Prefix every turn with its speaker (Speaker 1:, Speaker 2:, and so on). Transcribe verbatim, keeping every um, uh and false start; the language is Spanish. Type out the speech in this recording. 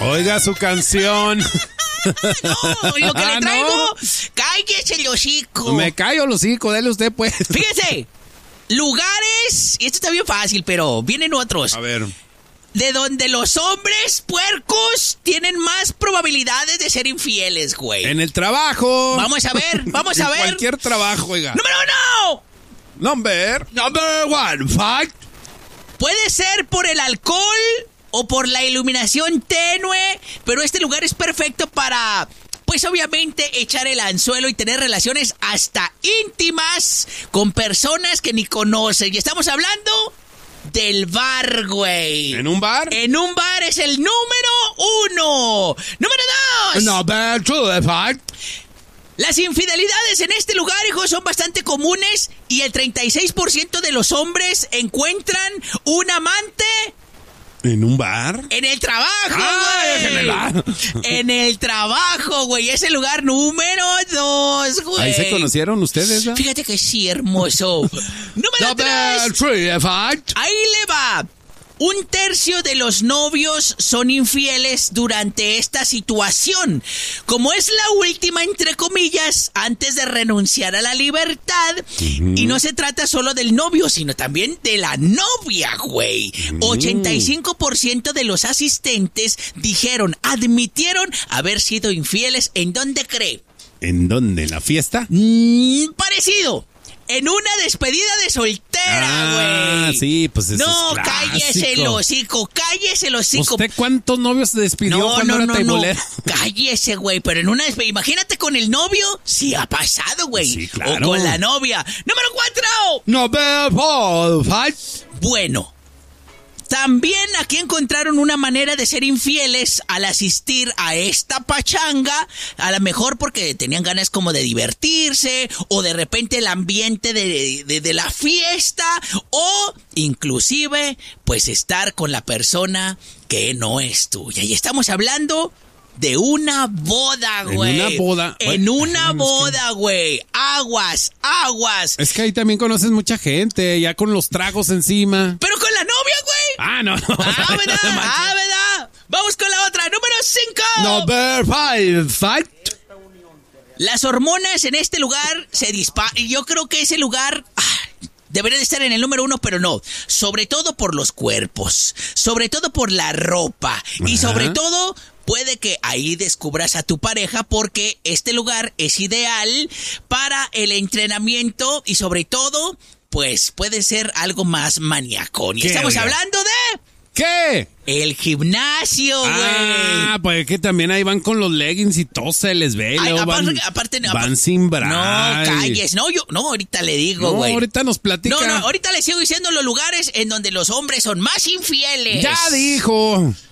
Speaker 1: Oiga su canción.
Speaker 2: No, lo que
Speaker 1: Ah,
Speaker 2: le traigo,
Speaker 1: ¿no?
Speaker 2: cállese el hocico.
Speaker 1: Me callo el hocico, dele usted pues.
Speaker 2: Fíjese, lugares, y esto está bien fácil, pero vienen otros.
Speaker 1: A ver.
Speaker 2: De donde los hombres puercos tienen más probabilidades de ser infieles, güey.
Speaker 1: En el trabajo.
Speaker 2: Vamos a ver, vamos a
Speaker 1: En
Speaker 2: ver.
Speaker 1: cualquier trabajo, oiga.
Speaker 2: ¡Número uno!
Speaker 1: Number. Number one. Fact.
Speaker 2: Puede ser por el alcohol o por la iluminación tenue, pero este lugar es perfecto para, pues obviamente, echar el anzuelo y tener relaciones hasta íntimas con personas que ni conocen. Y estamos hablando del bar, güey.
Speaker 1: ¿En un bar?
Speaker 2: En un bar es el número uno. Número dos.
Speaker 1: Number two. Fact.
Speaker 2: Las infidelidades en este lugar, hijos, son bastante comunes y el treinta y seis por ciento de los hombres encuentran un amante
Speaker 1: ¿En un bar?
Speaker 2: en el trabajo,
Speaker 1: Ah,
Speaker 2: güey.
Speaker 1: en el bar.
Speaker 2: En el trabajo, güey. Es el lugar número dos, güey.
Speaker 1: Ahí se conocieron ustedes, ¿no?
Speaker 2: Fíjate que sí, hermoso. Número
Speaker 1: Number
Speaker 2: tres.
Speaker 1: three. Fact.
Speaker 2: Ahí le va. Un tercio de los novios son infieles durante esta situación. Como es la última, entre comillas, antes de renunciar a la libertad. Uh-huh. Y no se trata solo del novio, sino también de la novia, güey. Uh-huh. ochenta y cinco por ciento de los asistentes dijeron, admitieron haber sido infieles. ¿En dónde cree?
Speaker 1: ¿En dónde? ¿En la fiesta?
Speaker 2: Mm, parecido. En una despedida de soltera, güey.
Speaker 1: Ah, sí, pues eso
Speaker 2: No,
Speaker 1: es
Speaker 2: cállese el hocico, cállese el hocico.
Speaker 1: ¿Usted cuántos novios se despidió
Speaker 2: no,
Speaker 1: cuando
Speaker 2: no,
Speaker 1: era
Speaker 2: no,
Speaker 1: teibolero?
Speaker 2: No, cállese, güey, pero en una despedida, imagínate con el novio, sí ha pasado, güey.
Speaker 1: Sí, claro.
Speaker 2: O con la novia. ¡Número cuatro!
Speaker 1: Number four. Five.
Speaker 2: Bueno. También aquí encontraron una manera de ser infieles al asistir a esta pachanga, a lo mejor porque tenían ganas como de divertirse, o de repente el ambiente de, de, de la fiesta, o inclusive pues estar con la persona que no es tuya. Y estamos hablando de una boda, güey.
Speaker 1: En una boda.
Speaker 2: En
Speaker 1: Bueno,
Speaker 2: una boda, güey. Aguas, aguas.
Speaker 1: Es que ahí también conoces mucha gente, ya con los tragos encima.
Speaker 2: Pero con la novia, güey.
Speaker 1: Ah, no, no.
Speaker 2: Ah, ¿verdad? Ah, ¿verdad? Vamos con la otra. Número cinco.
Speaker 1: Number five. Five.
Speaker 2: Las hormonas en este lugar se disparan. Y yo creo que ese lugar ah, debería de estar en el número uno, pero no. Sobre todo por los cuerpos. Sobre todo por la ropa. Y
Speaker 1: Ajá.
Speaker 2: sobre todo, puede que ahí descubras a tu pareja porque este lugar es ideal para el entrenamiento y sobre todo, pues puede ser algo más maníaco. Y estamos
Speaker 1: oiga?
Speaker 2: hablando de...
Speaker 1: ¿Qué?
Speaker 2: El gimnasio, güey.
Speaker 1: Ah, pues que también ahí van con los leggings y todo se les ve.
Speaker 2: Ay,
Speaker 1: luego
Speaker 2: aparte,
Speaker 1: van,
Speaker 2: aparte,
Speaker 1: van
Speaker 2: aparte,
Speaker 1: sin bra.
Speaker 2: No, calles. No, yo, no, ahorita le digo,
Speaker 1: No,
Speaker 2: güey.
Speaker 1: ahorita nos platica.
Speaker 2: No, no, ahorita le sigo diciendo los lugares en donde los hombres son más infieles.
Speaker 1: Ya dijo.